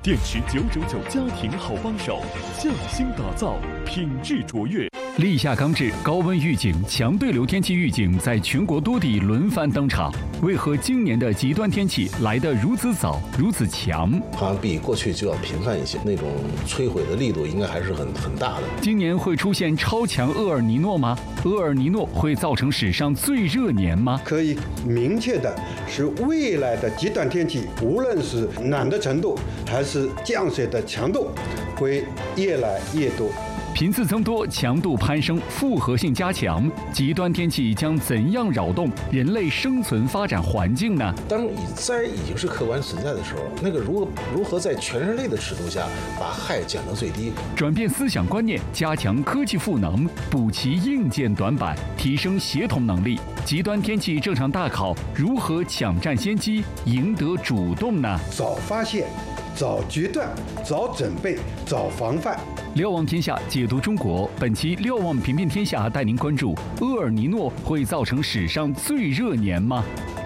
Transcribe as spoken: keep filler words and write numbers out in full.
电池九九九家庭好帮手，匠心打造，品质卓越。立夏刚至，高温预警、强对流天气预警在全国多地轮番登场。为何今年的极端天气来得如此早、如此强？ 好像比过去就要频繁一些，那种摧毁的力度应该还是很很大的。 今年会出现超强厄尔尼诺吗？厄尔尼诺会造成史上最热年吗？ 可以明确的是，未来的极端天气，无论是暖的程度还是降水的强度，会越来越多。 频次增多，强度攀升，复合性加强，极端天气将怎样扰动人类生存发展环境呢？ 当灾已经是客观存在的时候，那个如何如何在全人类的尺度下把害降到最低？ 转变思想观念，加强科技赋能，补齐硬件短板，提升协同能力。极端天气这场大考，如何抢占先机，赢得主动呢？ 早发现，早决断，早准备，早防范。 瞭望天下，解读中国。本期瞭望评评天下带您关注：厄尔尼诺会造成史上最热年吗？